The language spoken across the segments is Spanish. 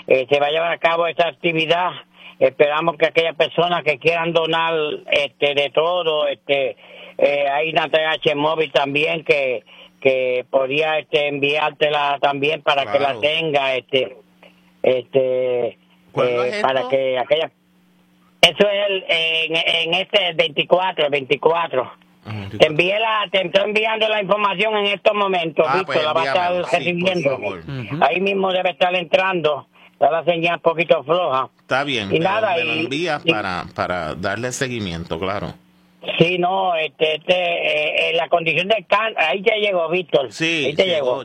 se va a llevar a cabo esta actividad. Esperamos que aquellas personas que quieran donar de todo, hay una TH móvil también que podría enviártela también para que la tenga, ¿Cuándo es para esto? que aquella. Eso es en este 24. Te estoy enviando la información en estos momentos, Víctor, pues la va a estar recibiendo. por favor. Ahí mismo debe estar entrando. Está la señal un poquito floja. Está bien, Y nada, me lo envías para darle seguimiento, claro. Sí, no, la condición del cáncer, ahí te llegó, Víctor. Sí, ahí te llegó.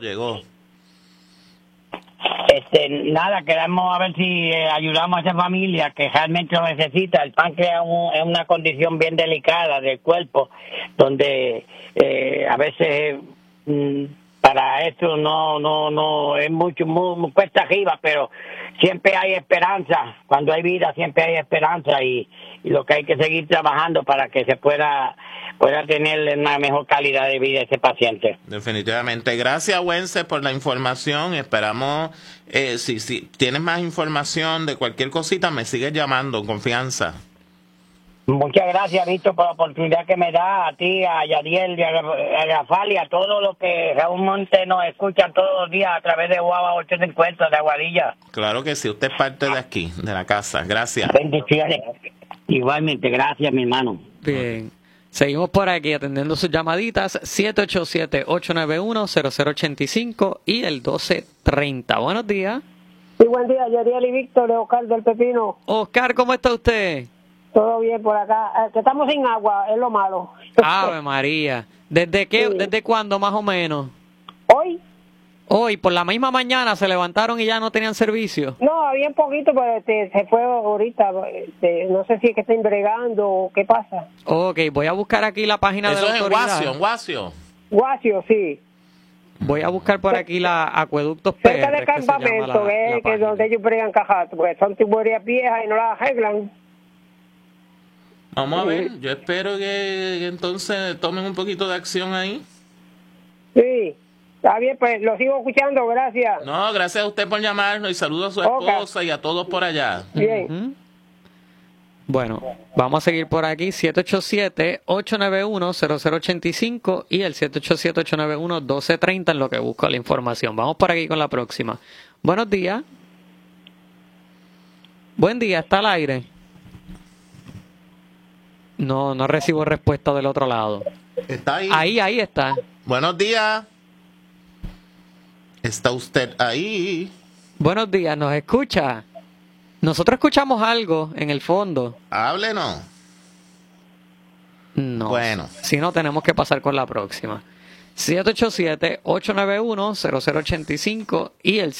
Nada, queremos a ver si ayudamos a esa familia que realmente lo necesita. El páncreas es una condición bien delicada del cuerpo, donde a veces para esto no es mucho, muy cuesta arriba, pero siempre hay esperanza. Cuando hay vida siempre hay esperanza y lo que hay que seguir trabajando para que se pueda tener una mejor calidad de vida ese paciente. Definitivamente. Gracias, Wences, por la información. Esperamos, si tienes más información de cualquier cosita, me sigues llamando, confianza. Muchas gracias, Víctor, por la oportunidad que me da a ti, a Yadiel, a Rafael y a todos los que Raúl Monte nos escuchan todos los días a través de Guava 850 de Aguadilla. Claro que sí, usted es parte de aquí, de la casa. Gracias. Bendiciones. Igualmente, gracias, mi hermano. Bien. Seguimos por aquí atendiendo sus llamaditas, 787-891-0085 y el 1230. Buenos días. Sí, buen día, Yadiel y Víctor, de Oscar del Pepino. Oscar, ¿cómo está usted? Todo bien por acá. Que estamos sin agua, es lo malo. Ave María. ¿Desde qué? Sí. ¿Desde cuándo más o menos? ¿Hoy? Hoy, por la misma mañana se levantaron y ya no tenían servicio. No, había un poquito, pero se fue ahorita. No sé si es que está bregando o qué pasa. Ok, voy a buscar aquí la página de la Eso es autoridad. en Guasio. Guasio, sí. Voy a buscar por aquí la Acueductos Cerca PR, del que se llama campamento, que es donde ellos bregan cajato, porque son tuberías viejas y no las arreglan. Vamos a ver, yo espero que entonces tomen un poquito de acción ahí. Sí, está bien, pues lo sigo escuchando, gracias. No, gracias a usted por llamarnos y saludos a su esposa y a todos por allá. Bien. Bueno, vamos a seguir por aquí, 787-891-0085 y el 787-891-1230 en lo que busco la información. Vamos por aquí con la próxima. Buenos días. Buen día, está al aire. No recibo respuesta del otro lado. ¿Está ahí? Ahí está. Buenos días. ¿Está usted ahí? Buenos días, ¿nos escucha? Nosotros escuchamos algo en el fondo. Háblenos. No. Bueno. Si no, tenemos que pasar con la próxima. 787-891-0085 y el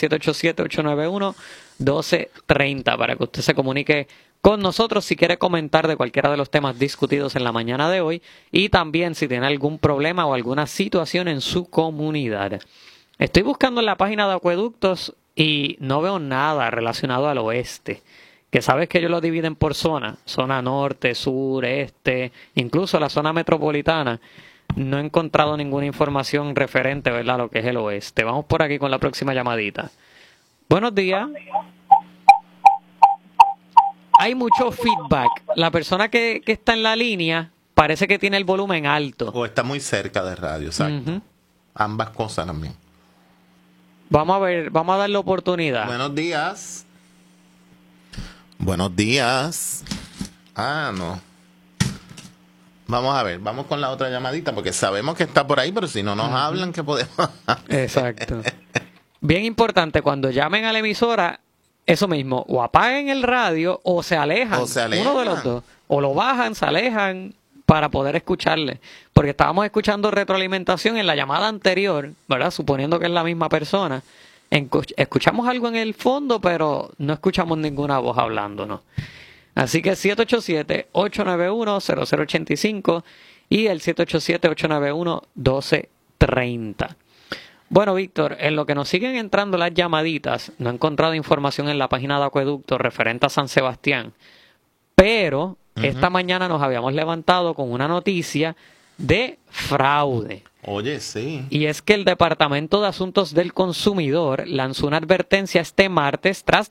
787-891-1230 para que usted se comunique con nosotros si quiere comentar de cualquiera de los temas discutidos en la mañana de hoy y también si tiene algún problema o alguna situación en su comunidad. Estoy buscando en la página de Acueductos y no veo nada relacionado al oeste, que sabes que ellos lo dividen por zona norte, sur, este, incluso la zona metropolitana. No he encontrado ninguna información referente, ¿verdad?, a lo que es el oeste. Vamos por aquí con la próxima llamadita. Buenos días. Hay mucho feedback. La persona que está en la línea parece que tiene el volumen alto. O está muy cerca de radio, exacto. Ambas cosas también. Vamos a ver, vamos a darle oportunidad. Buenos días. Buenos días. No. Vamos a ver, vamos con la otra llamadita, porque sabemos que está por ahí, pero si no nos hablan, ¿qué podemos hacer? Exacto. Bien importante, cuando llamen a la emisora, eso mismo, o apaguen el radio o se alejan. Uno de los dos. O lo bajan, se alejan para poder escucharle. Porque estábamos escuchando retroalimentación en la llamada anterior, ¿verdad? Suponiendo que es la misma persona. Escuchamos algo en el fondo, pero no escuchamos ninguna voz hablándonos. Así que 787-891-0085 y el 787-891-1230. Bueno, Víctor, en lo que nos siguen entrando las llamaditas, no he encontrado información en la página de Acueducto referente a San Sebastián, pero esta mañana nos habíamos levantado con una noticia de fraude. Oye, sí. Y es que el Departamento de Asuntos del Consumidor lanzó una advertencia este martes tras